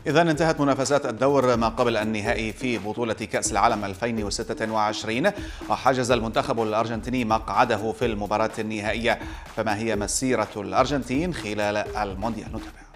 إذا انتهت منافسات الدور ما قبل النهائي في بطولة كأس العالم 2026، وحجز المنتخب الأرجنتيني مقعده في المباراة النهائية. فما هي مسيرة الأرجنتين خلال المونديال؟ نتابع.